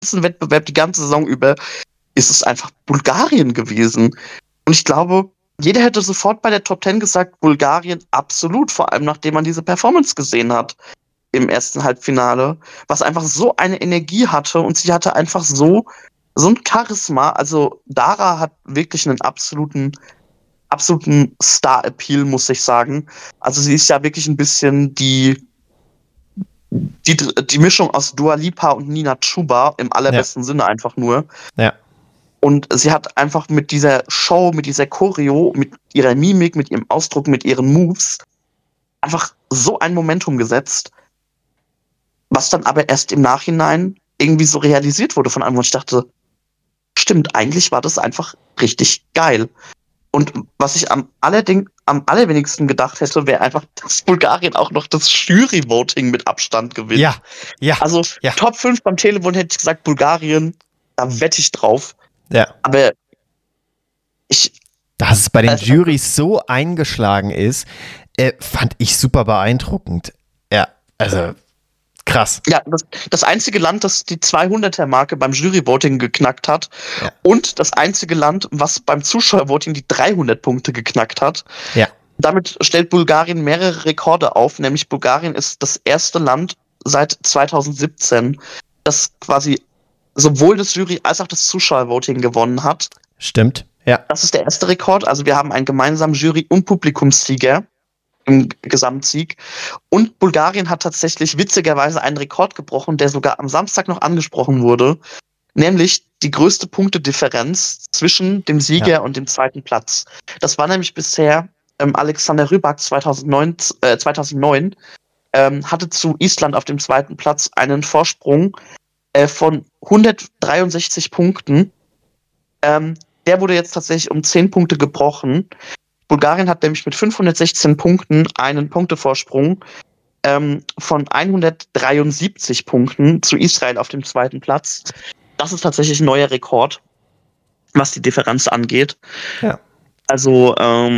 ganzen Wettbewerb, die ganze Saison über, ist es einfach Bulgarien gewesen. Und ich glaube, jeder hätte sofort bei der Top 10 gesagt, Bulgarien absolut, vor allem nachdem man diese Performance gesehen hat im ersten Halbfinale, was einfach so eine Energie hatte und sie hatte einfach so ein Charisma. Also Dara hat wirklich einen absoluten Star-Appeal, muss ich sagen. Also sie ist ja wirklich ein bisschen die Mischung aus Dua Lipa und Nina Chuba im allerbesten Sinne einfach nur. Ja. Und sie hat einfach mit dieser Show, mit dieser Choreo, mit ihrer Mimik, mit ihrem Ausdruck, mit ihren Moves einfach so ein Momentum gesetzt, was dann aber erst im Nachhinein irgendwie so realisiert wurde von einem, wo ich dachte, stimmt, eigentlich war das einfach richtig geil. Und was ich am allerwenigsten gedacht hätte, wäre einfach, dass Bulgarien auch noch das Jury-Voting mit Abstand gewinnt. Ja. Also Top 5 beim Televoting hätte ich gesagt, Bulgarien, da wette ich drauf. Ja. Aber dass es bei den Jurys so eingeschlagen ist, fand ich super beeindruckend. Ja, also krass. Ja, das einzige Land, das die 200er-Marke beim Jury-Voting geknackt hat und das einzige Land, was beim Zuschauer-Voting die 300 Punkte geknackt hat. Ja. Damit stellt Bulgarien mehrere Rekorde auf, nämlich Bulgarien ist das erste Land seit 2017, das quasi sowohl das Jury- als auch das Zuschauer-Voting gewonnen hat. Stimmt, ja. Das ist der erste Rekord, also wir haben einen gemeinsamen Jury- und Publikumssieger im Gesamtsieg. Und Bulgarien hat tatsächlich witzigerweise einen Rekord gebrochen, der sogar am Samstag noch angesprochen wurde, nämlich die größte Punktedifferenz zwischen dem Sieger und dem zweiten Platz. Das war nämlich bisher Alexander Rybak 2009 hatte zu Island auf dem zweiten Platz einen Vorsprung von 163 Punkten. Der wurde jetzt tatsächlich um 10 Punkte gebrochen. Bulgarien hat nämlich mit 516 Punkten einen Punktevorsprung von 173 Punkten zu Israel auf dem zweiten Platz. Das ist tatsächlich ein neuer Rekord, was die Differenz angeht. Ja. Also,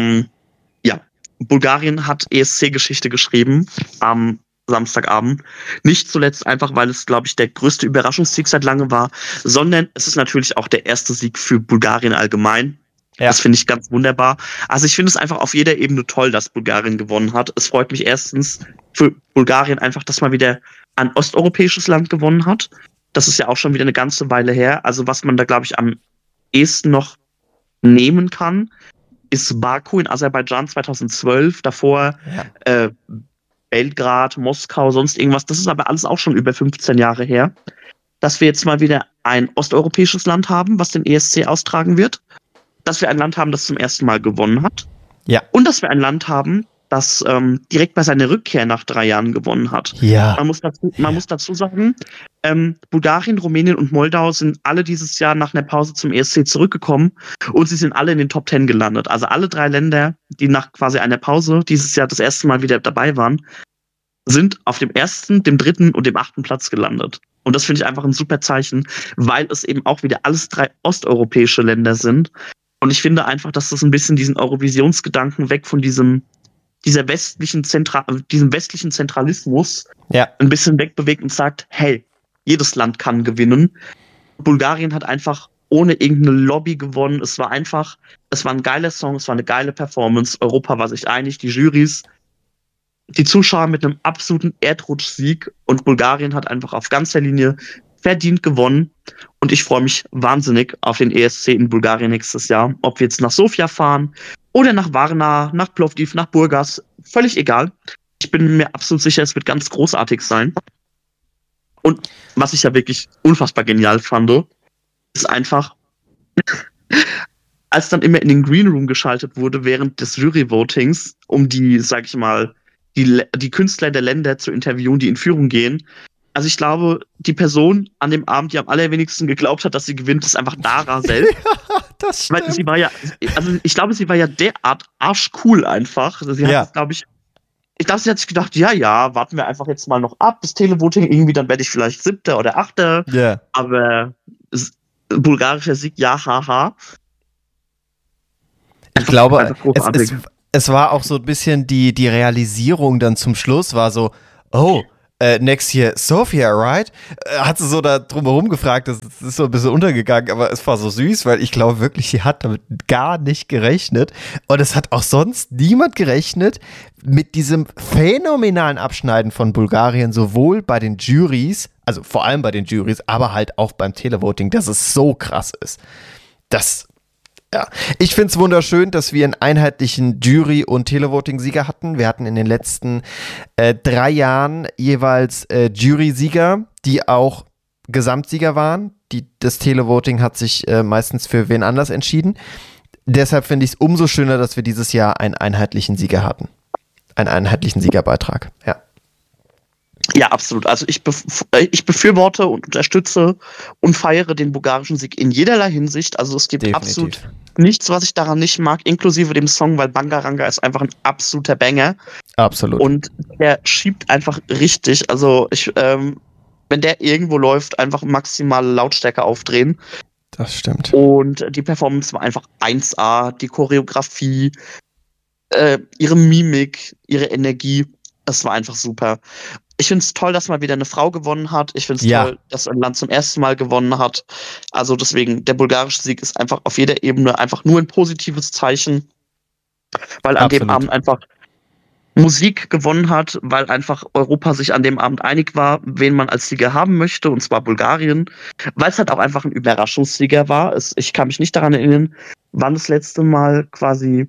Bulgarien hat ESC-Geschichte geschrieben am Samstagabend. Nicht zuletzt einfach, weil es, glaube ich, der größte Überraschungssieg seit langem war, sondern es ist natürlich auch der erste Sieg für Bulgarien allgemein. Ja. Das finde ich ganz wunderbar. Also ich finde es einfach auf jeder Ebene toll, dass Bulgarien gewonnen hat. Es freut mich erstens für Bulgarien einfach, dass mal wieder ein osteuropäisches Land gewonnen hat. Das ist ja auch schon wieder eine ganze Weile her. Also was man da, glaube ich, am ehesten noch nehmen kann, ist Baku in Aserbaidschan 2012. Davor Belgrad, Moskau, sonst irgendwas. Das ist aber alles auch schon über 15 Jahre her. Dass wir jetzt mal wieder ein osteuropäisches Land haben, was den ESC austragen wird. Dass wir ein Land haben, das zum ersten Mal gewonnen hat. Ja. Und dass wir ein Land haben, das direkt bei seiner Rückkehr nach 3 Jahren gewonnen hat. Ja. Man muss dazu sagen, Bulgarien, Rumänien und Moldau sind alle dieses Jahr nach einer Pause zum ESC zurückgekommen und sie sind alle in den Top 10 gelandet. Also alle 3 Länder, die nach quasi einer Pause dieses Jahr das erste Mal wieder dabei waren, sind auf dem 1., dem 3. und dem 8. Platz gelandet. Und das finde ich einfach ein super Zeichen, weil es eben auch wieder alles 3 osteuropäische Länder sind. Und ich finde einfach, dass das ein bisschen diesen Eurovisionsgedanken weg von diesem westlichen Zentralismus ein bisschen wegbewegt und sagt, hey, jedes Land kann gewinnen. Bulgarien hat einfach ohne irgendeine Lobby gewonnen. Es war ein geiler Song, es war eine geile Performance. Europa war sich einig, die Jurys, die Zuschauer mit einem absoluten Erdrutschsieg und Bulgarien hat einfach auf ganzer Linie verdient gewonnen. Und ich freue mich wahnsinnig auf den ESC in Bulgarien nächstes Jahr. Ob wir jetzt nach Sofia fahren oder nach Varna, nach Plovdiv, nach Burgas, völlig egal. Ich bin mir absolut sicher, es wird ganz großartig sein. Und was ich ja wirklich unfassbar genial fand, ist einfach, als dann immer in den Green Room geschaltet wurde während des Jury-Votings, um die, sag ich mal, die Künstler der Länder zu interviewen, die in Führung gehen. Also ich glaube, die Person an dem Abend, die am allerwenigsten geglaubt hat, dass sie gewinnt, ist einfach Dara selbst. Ja, das stimmt. Weil sie war ja, also ich glaube, sie war ja derart arschcool einfach. Also sie hat, glaube ich, sie hat sich gedacht, ja, warten wir einfach jetzt mal noch ab, das Televoting irgendwie, dann werde ich vielleicht 7. oder 8. Yeah. Aber bulgarischer Sieg, ja, haha. Ich glaube, es war auch so ein bisschen die Realisierung dann zum Schluss, war so, next year, Sofia, right? Hat sie so da drumherum gefragt, das ist so ein bisschen untergegangen, aber es war so süß, weil ich glaube wirklich, sie hat damit gar nicht gerechnet. Und es hat auch sonst niemand gerechnet mit diesem phänomenalen Abschneiden von Bulgarien, sowohl bei den Juries, also vor allem bei den Juries, aber halt auch beim Televoting, dass es so krass ist. Ja, ich finde es wunderschön, dass wir einen einheitlichen Jury- und Televoting-Sieger hatten. Wir hatten in den letzten 3 Jahren jeweils Jury-Sieger, die auch Gesamtsieger waren. Das Televoting hat sich meistens für wen anders entschieden. Deshalb finde ich es umso schöner, dass wir dieses Jahr einen einheitlichen Sieger hatten. Einen einheitlichen Siegerbeitrag, ja. Ja, absolut. Also ich befürworte und unterstütze und feiere den bulgarischen Sieg in jederlei Hinsicht. Also es gibt Definitiv. absolut nichts, was ich daran nicht mag, inklusive dem Song, weil Bangaranga ist einfach ein absoluter Banger. Absolut. Und der schiebt einfach richtig. Also wenn der irgendwo läuft, einfach maximale Lautstärke aufdrehen. Das stimmt. Und die Performance war einfach 1A. Die Choreografie, ihre Mimik, ihre Energie, das war einfach super. Ich finde es toll, dass mal wieder eine Frau gewonnen hat. Ich finde es toll, dass ein Land zum ersten Mal gewonnen hat. Also deswegen, der bulgarische Sieg ist einfach auf jeder Ebene einfach nur ein positives Zeichen. Weil an dem Abend einfach Musik gewonnen hat, weil einfach Europa sich an dem Abend einig war, wen man als Sieger haben möchte, und zwar Bulgarien. Weil es halt auch einfach ein Überraschungssieger war. Ich kann mich nicht daran erinnern, wann das letzte Mal quasi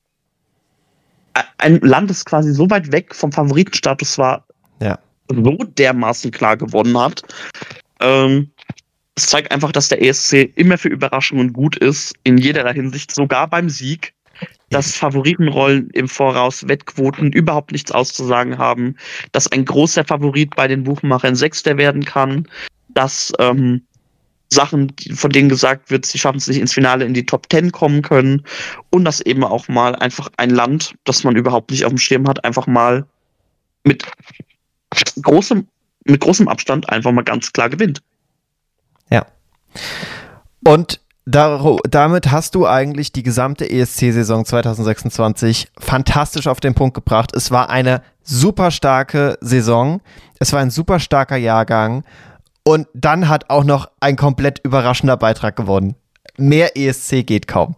ein Land, das quasi so weit weg vom Favoritenstatus war, so dermaßen klar gewonnen hat. Es zeigt einfach, dass der ESC immer für Überraschungen gut ist, in jeder Hinsicht, sogar beim Sieg, dass Favoritenrollen im Voraus, Wettquoten überhaupt nichts auszusagen haben, dass ein großer Favorit bei den Buchmachern Sechster werden kann, dass Sachen, von denen gesagt wird, sie schaffen es nicht ins Finale, in die Top 10 kommen können, und dass eben auch mal einfach ein Land, das man überhaupt nicht auf dem Schirm hat, einfach mal mit großem Abstand einfach mal ganz klar gewinnt. Ja. Und damit hast du eigentlich die gesamte ESC-Saison 2026 fantastisch auf den Punkt gebracht. Es war eine super starke Saison. Es war ein super starker Jahrgang. Und dann hat auch noch ein komplett überraschender Beitrag gewonnen. Mehr ESC geht kaum.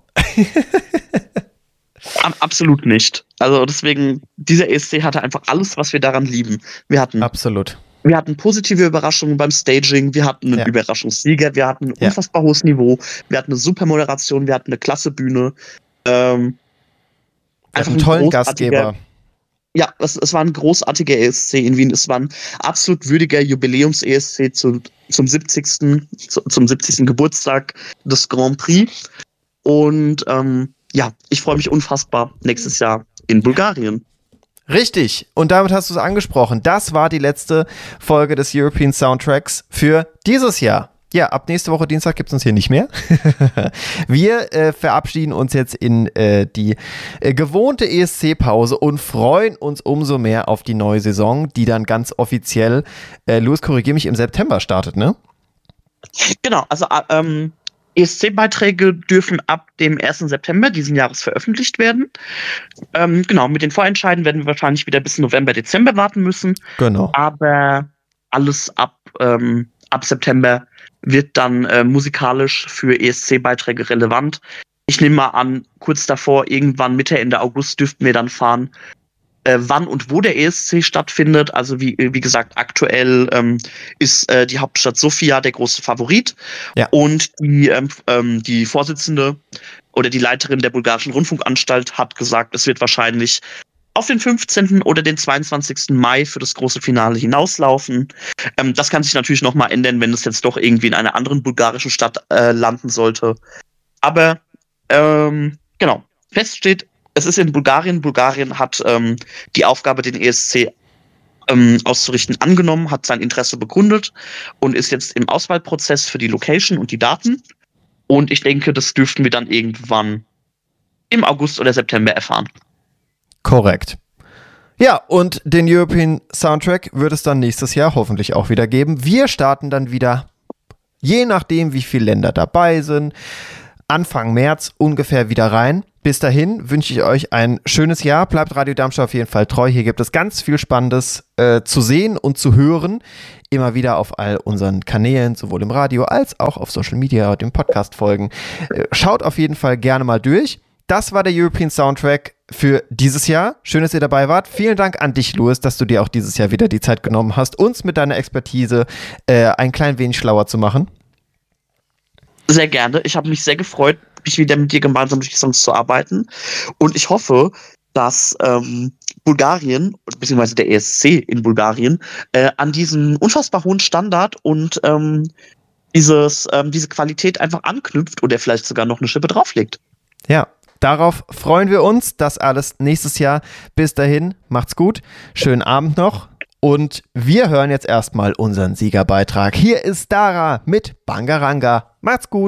Absolut nicht. Also deswegen, dieser ESC hatte einfach alles, was wir daran lieben. Wir hatten positive Überraschungen beim Staging, wir hatten einen Überraschungssieger, wir hatten ein unfassbar hohes Niveau, wir hatten eine super Moderation, wir hatten eine klasse Bühne. Einfach einen tollen Gastgeber. Ja, es war ein großartiger ESC in Wien. Es war ein absolut würdiger Jubiläums-ESC zum 70. Geburtstag des Grand Prix. Und ich freue mich unfassbar nächstes Jahr in Bulgarien. Richtig. Und damit hast du es angesprochen. Das war die letzte Folge des European Soundtracks für dieses Jahr. Ja, ab nächste Woche Dienstag gibt es uns hier nicht mehr. Wir verabschieden uns jetzt in die gewohnte ESC-Pause und freuen uns umso mehr auf die neue Saison, die dann ganz offiziell, Louis, korrigier mich, im September startet, ne? Genau, also ESC-Beiträge dürfen ab dem 1. September diesen Jahres veröffentlicht werden. Mit den Vorentscheiden werden wir wahrscheinlich wieder bis November, Dezember warten müssen. Genau. Aber alles ab September wird dann musikalisch für ESC-Beiträge relevant. Ich nehme mal an, kurz davor, irgendwann Mitte, Ende August, dürften wir dann fahren, wann und wo der ESC stattfindet. Also wie gesagt, aktuell ist die Hauptstadt Sofia der große Favorit. Ja. Und die Vorsitzende oder die Leiterin der bulgarischen Rundfunkanstalt hat gesagt, es wird wahrscheinlich auf den 15. oder den 22. Mai für das große Finale hinauslaufen. Das kann sich natürlich noch mal ändern, wenn es jetzt doch irgendwie in einer anderen bulgarischen Stadt landen sollte. Aber fest steht, es ist in Bulgarien. Bulgarien hat die Aufgabe, den ESC auszurichten, angenommen, hat sein Interesse begründet und ist jetzt im Auswahlprozess für die Location und die Daten. Und ich denke, das dürften wir dann irgendwann im August oder September erfahren. Korrekt. Ja, und den European Soundtrack wird es dann nächstes Jahr hoffentlich auch wieder geben. Wir starten dann wieder, je nachdem, wie viele Länder dabei sind, Anfang März ungefähr wieder rein. Bis dahin wünsche ich euch ein schönes Jahr. Bleibt Radio Darmstadt auf jeden Fall treu. Hier gibt es ganz viel Spannendes zu sehen und zu hören. Immer wieder auf all unseren Kanälen, sowohl im Radio als auch auf Social Media und den Podcast-Folgen. Schaut auf jeden Fall gerne mal durch. Das war der European Soundtrack für dieses Jahr. Schön, dass ihr dabei wart. Vielen Dank an dich, Louis, dass du dir auch dieses Jahr wieder die Zeit genommen hast, uns mit deiner Expertise ein klein wenig schlauer zu machen. Sehr gerne. Ich habe mich sehr gefreut, mich wieder mit dir gemeinsam durch die Songs zu arbeiten. Und ich hoffe, dass Bulgarien, beziehungsweise der ESC in Bulgarien, an diesen unfassbar hohen Standard und diese Qualität einfach anknüpft oder vielleicht sogar noch eine Schippe drauflegt. Ja. Darauf freuen wir uns. Das alles nächstes Jahr. Bis dahin, macht's gut. Schönen Abend noch. Und wir hören jetzt erstmal unseren Siegerbeitrag. Hier ist Dara mit Bangaranga. Macht's gut.